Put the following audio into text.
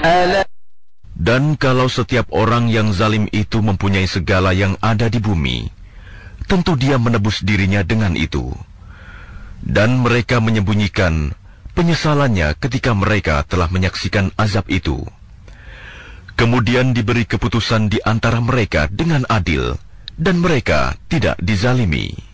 Dan kalau setiap orang yang zalim itu mempunyai segala yang ada di bumi, tentu dia menebus dirinya dengan itu. Dan mereka menyembunyikan penyesalannya ketika mereka telah menyaksikan azab itu. Kemudian diberi keputusan di antara mereka dengan adil, dan mereka tidak dizalimi.